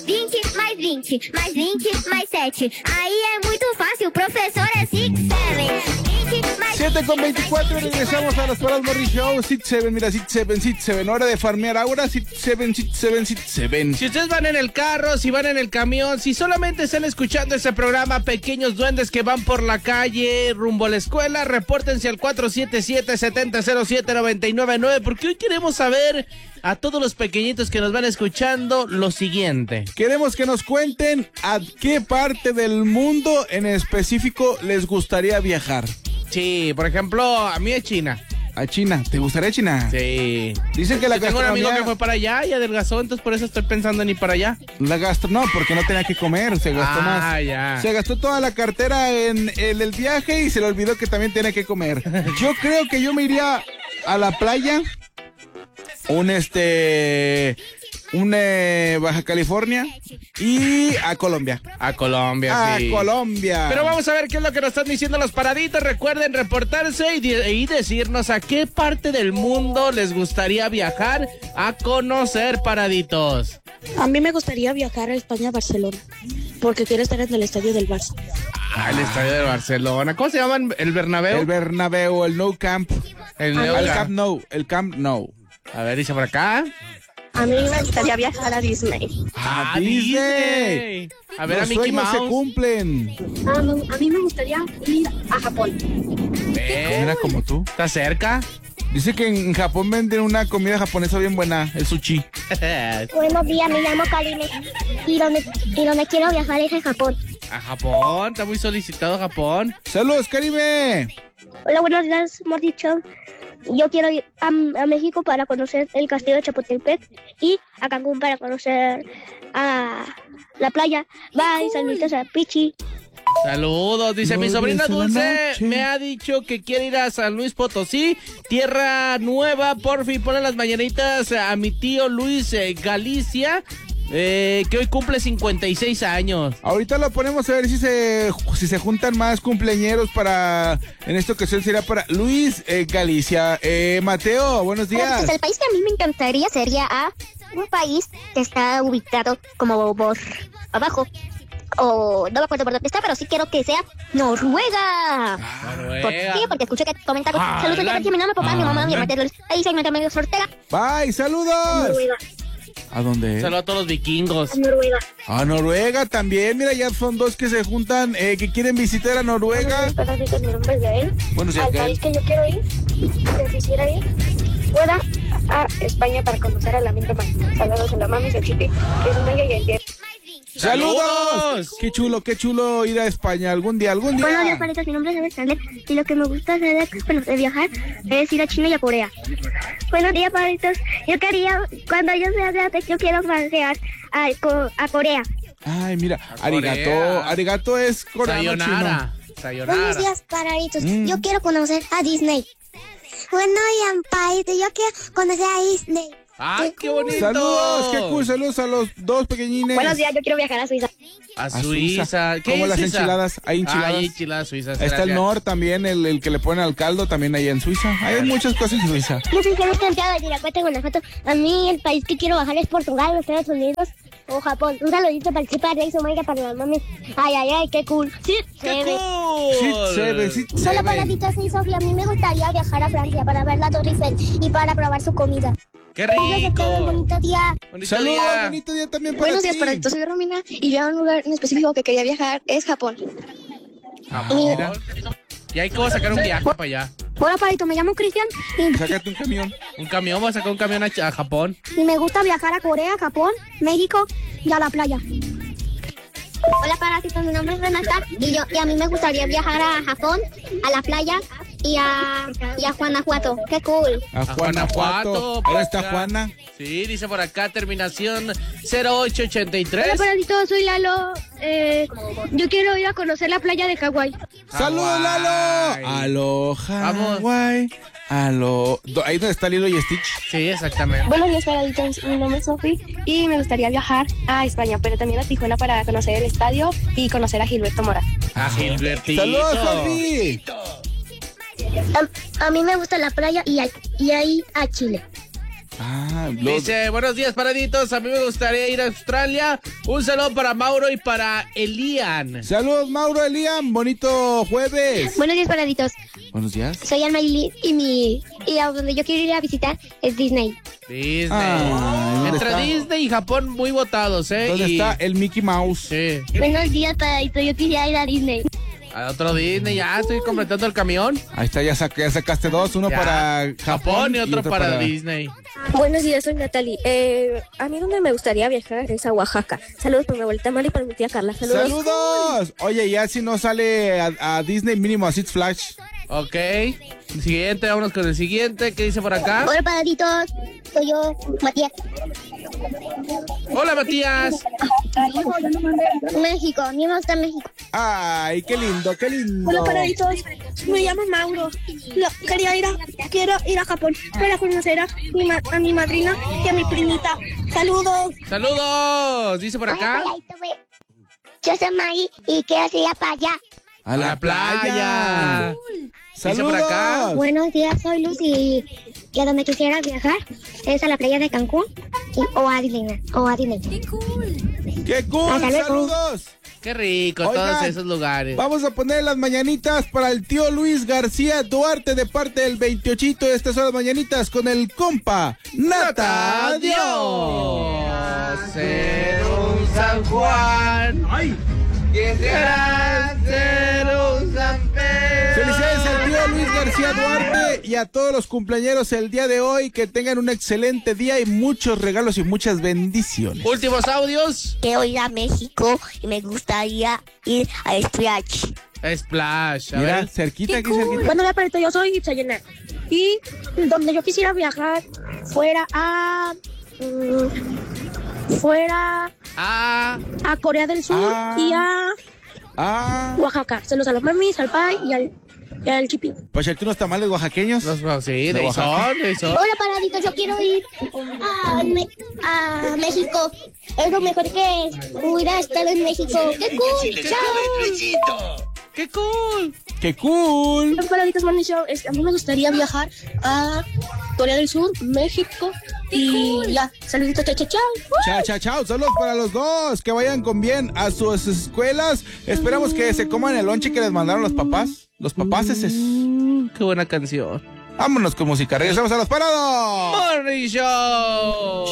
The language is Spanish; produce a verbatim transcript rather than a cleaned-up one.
vinte, mais vinte, mais vinte, mais sete. Aí é muito fácil, professor é six, seven. siete con veinticuatro, regresamos a las Paradas Morning Show. Sit seven, mira, Sit seven, Sit seven. Hora de farmear ahora. Sit seven, Sit seven, Sit seven. Si ustedes van en el carro, si van en el camión, si solamente están escuchando este programa, pequeños duendes que van por la calle rumbo a la escuela, repórtense al cuatro siete siete, siete cero siete, nueve nueve nueve, porque hoy queremos saber a todos los pequeñitos que nos van escuchando lo siguiente. Queremos que nos cuenten a qué parte del mundo en específico les gustaría viajar. Sí, por ejemplo, a mí es China. A China, ¿te gustaría China? Sí. Dicen que la Yo tengo gastronomía... un amigo que fue para allá y adelgazó, entonces por eso estoy pensando en ir para allá. La gastro... No, porque no tenía que comer, se gastó ah, más. Ah, ya. Se gastó toda la cartera en el, el viaje y se le olvidó que también tenía que comer. Yo creo que yo me iría a la playa, un este... un eh, Baja California y a Colombia. A Colombia, a sí. A Colombia. Pero vamos a ver qué es lo que nos están diciendo los paraditos. Recuerden reportarse y, de, y decirnos a qué parte del mundo les gustaría viajar a conocer, paraditos. A mí me gustaría viajar a España, Barcelona, porque quiero estar en el estadio del Barça. Ah, el estadio de Barcelona. ¿Cómo se llaman? ¿El Bernabéu? El Bernabéu, el Nou Camp. El, el Nou Camp Nou, el Camp Nou. A ver, dice por acá. A mí me gustaría viajar a Disney. ¡A ah, Disney! A ver, los a Mickey Mouse. Se cumplen. A, a mí me gustaría ir a Japón. ¿Ven? Mira como tú. ¿Está cerca? Dice que en Japón venden una comida japonesa bien buena, el sushi. Buenos días, me llamo Karime y donde, y donde quiero viajar es a Japón. ¿A Japón? Está muy solicitado Japón. ¡Saludos, Karime! Hola, buenos días, hemos dicho. Yo quiero ir a, a México para conocer el castillo de Chapultepec y a Cancún para conocer a la playa. Bye, saluditos a Pichi. Saludos, dice no mi sobrina Dulce, noche. me ha dicho que quiere ir a San Luis Potosí, tierra nueva, por fin pone las mañanitas a mi tío Luis eh, Galicia. Eh, que hoy cumple cincuenta y seis años. Ahorita lo ponemos a ver si se si se juntan más cumpleañeros para... En esta ocasión será para Luis eh, Galicia. Eh, Mateo, buenos días. Pues el país que a mí me encantaría sería a un país que está ubicado como por abajo. O no me acuerdo por dónde está, pero sí quiero que sea Noruega. Noruega. ¿Por qué? Porque escuché que comenta con Ah, saludos a mi mamá, mi papá, mi mamá, mi hermana. Ahí se me medio Ortega. Bye, saludos. Noruega. ¿A dónde? Saludos a todos los vikingos. A Noruega. A Noruega también, mira, ya son dos que se juntan, eh, que quieren visitar a Noruega. Mi nombre es Gael. Buenos días, Al Gael. país que yo quiero ir, que quisiera ir, fuera a España para conocer a la mente más. Saludos a la mami, a Chipi, que es una y el día. ¡Saludos! ¡Saludos! Qué chulo, qué chulo ir a España algún día, algún día. Buenos días, paritas, mi nombre es Alexander y lo que me gusta hacer bueno, de viajar es ir a China y a Corea. Buenos días, paritas. Yo quería, cuando yo sea grande, yo quiero viajar a, a Corea. Ay, mira, A arigato, Corea. arigato es coreano chino. Sayonara. Sayonara. Buenos días, paritos. Mm. Yo quiero conocer a Disney. Bueno, y paritos, yo quiero conocer a Disney. ¡Ay, qué bonito! Saludos, qué cool, saludos a los dos pequeñines. Buenos días, yo quiero viajar a Suiza. A A Suiza. Suiza. ¿Qué Como es las Suiza? enchiladas, hay enchiladas. Hay enchiladas suizas. Está el gracias. Nor también, el, el que le ponen al caldo, también allá en Suiza. Hay muchas cosas en Suiza. Yo soy Javier Santiago de Irapuato, Guanajuato. A mí el país que quiero bajar es Portugal, Estados Unidos o Japón. Un saludito para el Chipa Rey, Omega para la mami. Ay, ay, ay, qué cool. Sí, ¡Qué ve. cool! Sí, se ve, sí, se Hola, ve. paraditos, soy Sofía. A mí me gustaría viajar a Francia para ver la Torre Eiffel y para probar su comida. ¡Qué Gracias a todos, rico! bonito día. Bonito Saludos, día. bonito día también para Buenos ti. días, paraditos. Soy Romina y yo a un lugar en específico que quería viajar es Japón. Ah, mira. Y hay que sacar un viaje para allá. Hola, paraditos, me llamo Cristian y, Sácate un camión. Un camión, va a sacar un camión a, a Japón. y me gusta viajar a Corea, Japón, México y a la playa. Hola, paraditos, mi nombre es Renata y, yo, y a mí me gustaría viajar a Japón, a la playa y a, y a Guanajuato. Qué cool. A A Guanajuato. por Ahí está acá. Juana. Sí, dice por acá, terminación cero ocho ochenta y tres. Hola, paraditos, soy Lalo. Eh, yo quiero ir a conocer la playa de Hawái. ¡Saludos, Lalo! Aloha, Vamos. Hawái. Alo... do- Ahí donde está Lilo y Stitch. Sí, exactamente. Buenos días, paraditos. Mi nombre es Sofi y me gustaría viajar a España, pero también a Tijuana para conocer el estadio y conocer a Gilberto Mora. A Gilbertito. ¡Saludos, Sofi! A, a mí me gusta la playa y, a, y ahí a Chile. Ah, Los- Dice, buenos días, paraditos. A mí me gustaría ir a Australia. Un saludo para Mauro y para Elian. Saludos, Mauro, Elian. Bonito jueves. Buenos días, paraditos. Buenos días. Soy Alma Lili y mi y a donde yo quiero ir a visitar es Disney. Disney. Ah, ¿dónde Entre está? Disney y Japón muy votados, ¿eh? ¿Dónde Y- está el Mickey Mouse? Sí. Buenos días, paraditos. Yo quisiera ir a Disney. A otro Disney, ya estoy completando el camión. Ahí está, ya, sac- ya sacaste dos. Uno Ya. para Japón, Japón y otro, para, Disney. Buenos días, soy Natalie. Eh, a mí donde me gustaría viajar es a Oaxaca. Saludos para mi abuelita Mari y para mi tía Carla. Saludos. ¡Saludos! Oye, ya si no sale a, a Disney, mínimo a Six Flags. Ok. Siguiente, vámonos con el siguiente. ¿Qué dice por acá? Hola, paraditos. Soy yo, Matías. Hola, Matías. México. A mí me gusta México. ¡Ay, qué lindo, qué lindo! Hola, paraditos. Me llamo Mauro. Lo- quería ir a, quiero ir a Japón para conocer a mi, ma- a mi madrina y a mi primita. Saludos. Saludos. Dice por acá. Yo soy Maggie y quiero ir a para allá. ¡A la playa! Dice ¡Saludos! por acá. Buenos días, soy Lucy. Y a donde quisiera viajar es a la playa de Cancún y- o a Disney. O a Disney. ¡Qué cool! Hasta luego. ¡Saludos! Qué rico, Oigan, todos esos lugares. Vamos a poner las mañanitas para el tío Luis García Duarte de parte del veintiochito. Estas son las mañanitas con el compa Nata. Adiós. Ser un San Juan. Quisiera ser un San Pedro. Felicidades al tío Luis García Duarte y a todos los cumpleañeros el día de hoy. Que tengan un excelente día y muchos regalos y muchas bendiciones. Últimos audios. Quiero ir a México y me gustaría ir a Splash. Splash. A Mira, ver. cerquita, aquí cerquita. Bueno, ya parito, yo soy Itzayena. Y donde yo quisiera viajar fuera a... mm, fuera Ah, a Corea del Sur Ah. y a Ah, Oaxaca. Saludos a los mamis, al pai y al, y al chipi. pues echarte unos tamales oaxaqueños. los, sí, De de ahí Oaxaca. son, de ahí son. Hola, paraditos, yo quiero ir a, Me- a México. Es lo mejor que hubiera estado en México. ¡Qué cool! ¡Chao! ¡Qué cool! ¡Qué cool! Hola, paraditos, Morning Show. Este, a mí me gustaría viajar a Corea del Sur, México y ya. Saluditos, chao, chao, chao. Chao, chao, chao. Saludos para los dos. Que vayan con bien a sus escuelas. Esperamos que se coman el lonche que les mandaron los papás. Los papás ese es. Mm, qué buena canción. Vámonos con música. Regresamos a los parados. Morning Show.